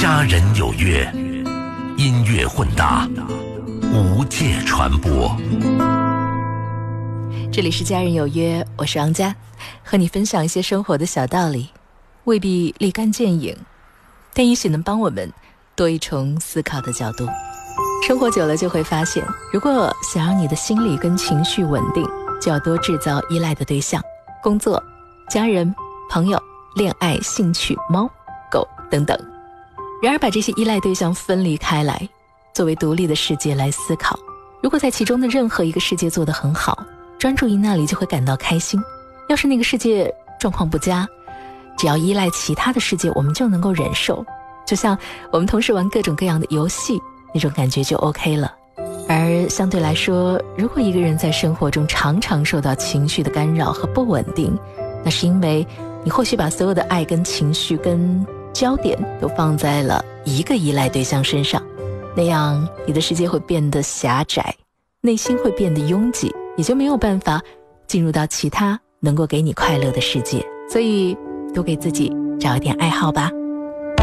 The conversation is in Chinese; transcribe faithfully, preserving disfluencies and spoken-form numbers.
家人有约，音乐混搭，无界传播。 这里是家人有约，我是王佳，和你分享一些生活的小道理，未必立竿见影，但也许能帮我们多一重思考的角度。生活久了就会发现，如果想让你的心理跟情绪稳定，就要多制造依赖的对象，工作、家人、朋友、恋爱、兴趣、猫、狗等等。然而把这些依赖对象分离开来，作为独立的世界来思考，如果在其中的任何一个世界做得很好，专注于那里就会感到开心。要是那个世界状况不佳，只要依赖其他的世界，我们就能够忍受。就像我们同时玩各种各样的游戏，那种感觉就 OK 了。而相对来说，如果一个人在生活中常常受到情绪的干扰和不稳定，那是因为你或许把所有的爱跟情绪跟焦点都放在了一个依赖对象身上，那样你的世界会变得狭窄，内心会变得拥挤，也就没有办法进入到其他能够给你快乐的世界。所以多给自己找一点爱好吧。